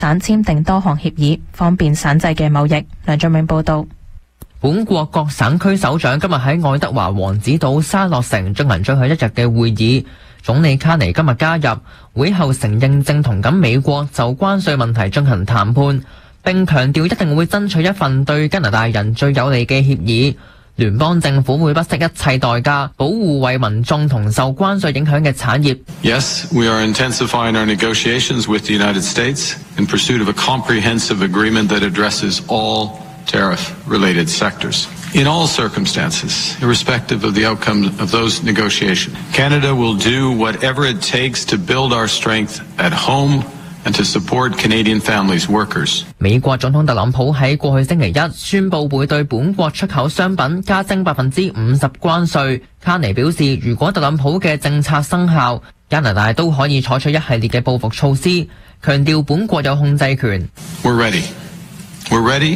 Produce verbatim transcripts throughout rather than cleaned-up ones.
省簽訂多項協議，方便省際嘅貿易。梁俊明報導。 本國各省區首長今日喺愛德華王子島沙洛城進行最後一日嘅會議。總理卡尼今日加入會後承認正同緊美國就關稅問題進行談判，並強調一定會爭取一份對加拿大人最有利嘅協議。聯邦政府會不惜一切代價保護為民眾同受關稅影響嘅產業。 Yes, we are intensifying our negotiations with the United States in pursuit of a comprehensive agreement that addresses all tariff-related sectors. In all circumstances, irrespective of the outcome of those negotiations, Canada will do whatever it takes to build our strength at home and to support Canadian families, workers. 美國總統特朗普喺過去星期一宣布會對本國出口商品加徵百分之五十關稅。卡尼表示，如果特朗普嘅政策生效，加拿大都可以採取一系列嘅報復措施，強調本國有控制權。 We're ready. We're ready.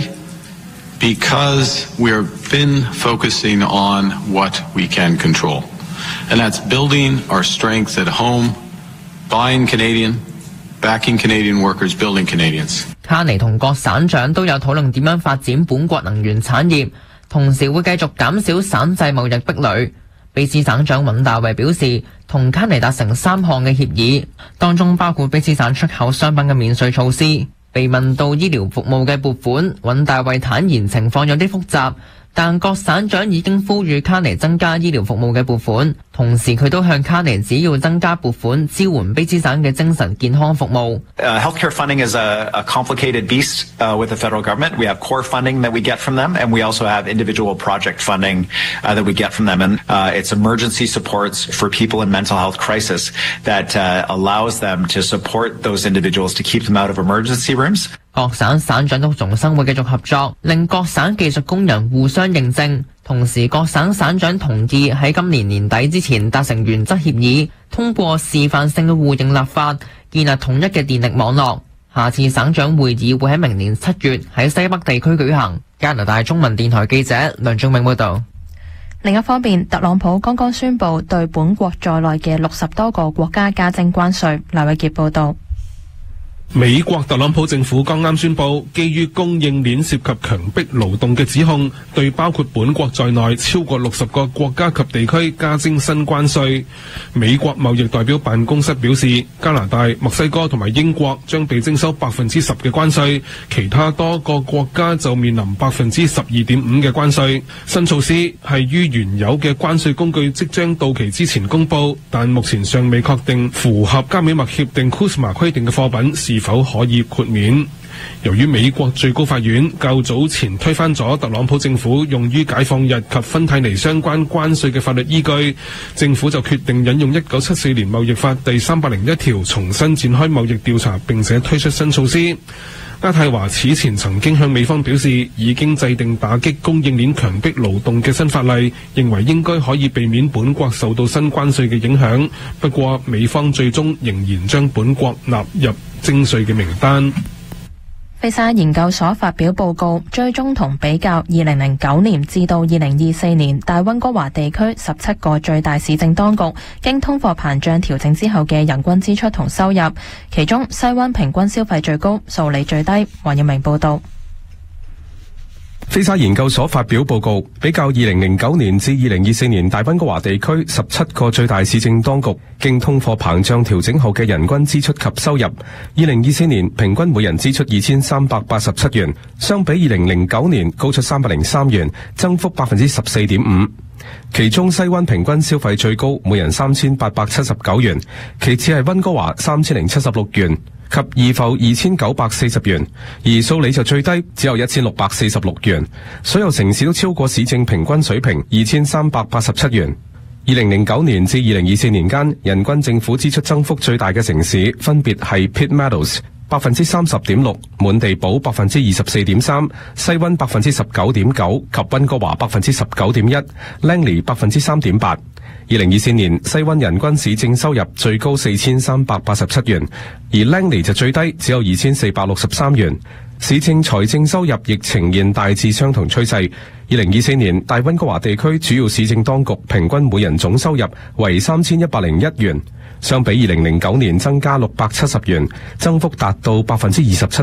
Because we've been focusing on what we can control. And that's building our strength at home, buying Canadian, backing Canadian workers, building Canadians. 卡尼同各省長都有討論點樣發展本國能源產業，同時會繼續減少省際貿易壁壘。卑詩省長尹大衛表示，同卡尼達成三項嘅協議，當中包括卑詩省出口商品嘅免稅措施。被問到醫療服務嘅撥款，尹大衛坦言情況有啲複雜，但各省長已經呼籲卡尼增加醫療服務嘅撥款，同時佢都向卡尼只要增加撥款支援卑詩省嘅精神健康服務。 Uh, healthcare funding is a, a complicated beast uh, with the federal government. We have core funding that we get from them, and we also have individual project funding uh, that we get from them. And uh, it's emergency supports for people in mental health crisis that uh, allows them to support those individuals to keep them out of emergency rooms. 各省省長都重申會繼續合作，令各省技術工人互相認證。同時，各省省長同意喺今年年底之前達成原則協議，通過示範性嘅互認立法，建立統一嘅電力網絡。下次省長會議會喺明年七月喺西北地區舉行。加拿大中文電台記者梁仲明報道。 另一方面，特朗普剛剛宣布對本國在內嘅六十多個國家加徵關稅。黎偉傑報道。 美國特朗普政府剛啱宣布，基於供應鏈涉及強迫勞動嘅指控，對包括本國在內超過六十個國家及地區加徵新關稅。美國貿易代表辦公室表示，加拿大、墨西哥同埋英國將被徵收百分之十嘅關稅，其他多個國家就面臨百分之十二點五嘅關稅。新措施係於原有嘅關稅工具即將到期之前公佈，但目前尚未確定符合加美墨協定 C U S M A 規定嘅貨品是否可以豁免。由於美國最高法院較早前推翻咗特朗普政府用於解放日及芬太尼相關關稅嘅法律依據，政府就決定引用一九七四年貿易法第三百零一條重新展開貿易調查，並且推出新措施。渥太華此前曾經向美方表示，已經制定打擊供應鏈強迫勞動嘅新法例，認為應該可以避免本國受到新關稅嘅影響。不過美方最終仍然將本國納入徵稅嘅名單。 菲沙研究所發表報告，追蹤同比較二零零九年至到二零二四年大溫哥華地區十七個最大市政當局經通貨膨脹調整之後嘅人均支出同收入，其中西灣平均消費最高，數理最低。黃耀明報道。 菲沙研究所發表報告，比較二零零九年至二零二四年大溫哥華地區十七個最大市政當局經通貨膨脹調整後嘅人均支出及收入。二零二四年平均每人支出二千三百八十七元，相比二零零九年高出三百零三元，增幅百分之十四點五。其中西灣平均消費最高，每人三千八百七十九元，其次係溫哥華三千零七十六元。及怡浮二千九百四十元，而素里就最低，只有一千六百四十六元。所有城市都超過市政平均水平二千三百八十七元。二零零九年至二零二四年間，人均政府支出增幅最大嘅城市分別係 Pitt Meadows 百分之三十點六，滿地堡百分之二十四點三，西溫百分之十九點九及溫哥華百分之十九點一 ，Langley 百分之三點八。二零二四年西溫人均市政收入最高四千三百八十七元，而 Langley 就最低，只有二千四百六十三元。市政財政收入亦呈現大致相同趨勢。二零二四年大溫哥華地區主要市政當局平均每人總收入為三千一百零一元，相比二零零九年增加六百七十元，增幅達到百分之二十七。